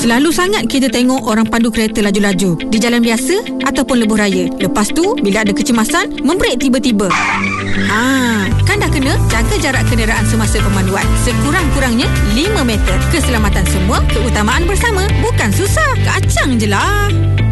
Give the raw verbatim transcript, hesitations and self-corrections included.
Selalu sangat kita tengok orang pandu kereta laju-laju di jalan biasa ataupun lebuh raya. Lepas tu, bila ada kecemasan, membrek tiba-tiba. Ha, kan dah kena jaga jarak kenderaan semasa pemanduan. Sekurang-kurangnya lima meter. Keselamatan semua, keutamaan bersama. Bukan susah, kacang je lah.